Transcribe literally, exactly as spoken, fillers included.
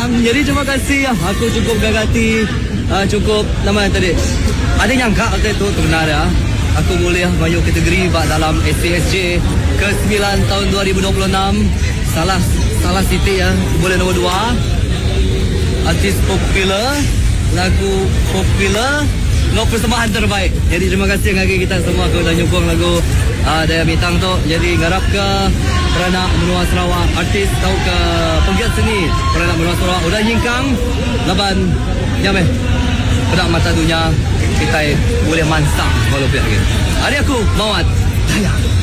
menang. Jadi terima kasih. Aku cukup gagati. Uh, cukup nama tadi. Ada yang nyangka waktu itu benar ya. Aku boleh masuk kategori bak dalam S C S J ke sembilan tahun dua ribu dua puluh enam. Salah salah Siti ya. Boleh nombor dua. Artis popular, lagu popular, lagu persembahan terbaik. Jadi terima kasih lagi kita semua kau dah nyokong lagu uh, Daya Bintang tu. Jadi garap ke Peranak Menua Sarawak, artis tau ke penggiat seni Peranak Menua Sarawak udah nyingkang laban nyameh pedak mata dunia kita boleh mansang kalau pihak lagi. Hari aku Mawat Daya.